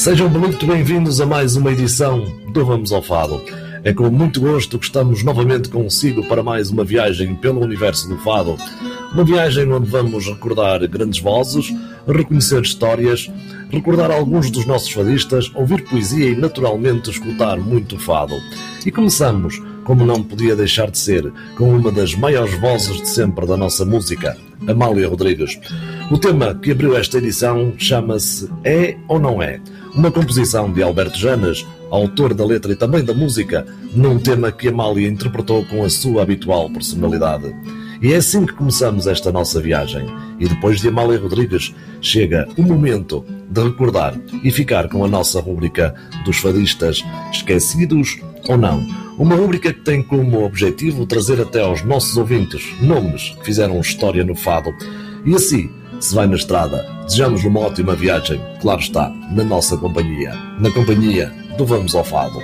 Sejam muito bem-vindos a mais uma edição do Vamos ao Fado. É com muito gosto que estamos novamente consigo para mais uma viagem pelo universo do fado. Uma viagem onde vamos recordar grandes vozes, reconhecer histórias, recordar alguns dos nossos fadistas, ouvir poesia e naturalmente escutar muito fado. E começamos, como não podia deixar de ser, com uma das maiores vozes de sempre da nossa música, Amália Rodrigues. O tema que abriu esta edição chama-se É ou Não É? Uma composição de Alberto Janas, autor da letra e também da música, num tema que Amália interpretou com a sua habitual personalidade. E é assim que começamos esta nossa viagem. E depois de Amália Rodrigues, chega o momento de recordar e ficar com a nossa rúbrica dos fadistas esquecidos ou não. Uma rúbrica que tem como objetivo trazer até aos nossos ouvintes nomes que fizeram história no fado. E assim se vai na estrada. Desejamos uma ótima viagem, claro está, na nossa companhia. Na companhia do Vamos ao Fado.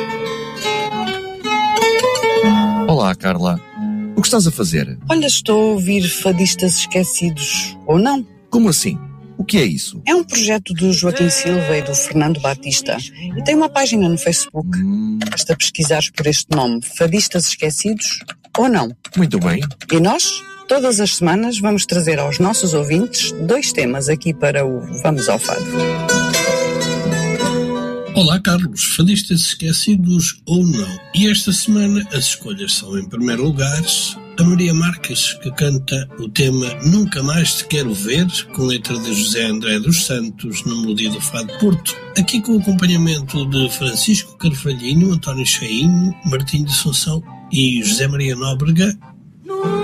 Olá, Carla. O que estás a fazer? Olha, estou a ouvir Fadistas Esquecidos, ou não? Como assim? O que é isso? É um projeto do Joaquim Silva e do Fernando Batista e tem uma página no Facebook. Basta pesquisares por este nome, Fadistas Esquecidos ou não. Muito bem. E nós, todas as semanas, vamos trazer aos nossos ouvintes 2 temas aqui para o Vamos ao Fado. Olá, Carlos. Fadistas esquecidos ou não? E esta semana as escolhas são, em primeiro lugar, a Maria Marques, que canta o tema Nunca Mais Te Quero Ver, com letra de José André dos Santos, na melodia do Fado Porto, aqui com o acompanhamento de Francisco Carvalhinho, António Chainho, Martim de Assunção e José Maria Nóbrega.